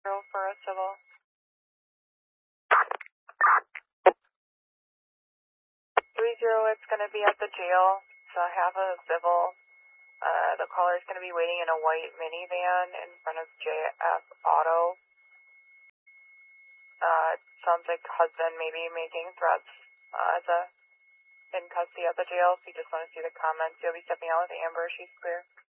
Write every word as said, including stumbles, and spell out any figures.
for a civil. three zero, it's going to be at the jail. So half a civil. Uh, the caller is going to be waiting in a white minivan in front of J F Auto. Uh, sounds like husband maybe making threats uh, as a in custody at the jail. So you just want to see the comments. You'll be stepping out with Amber. She's clear.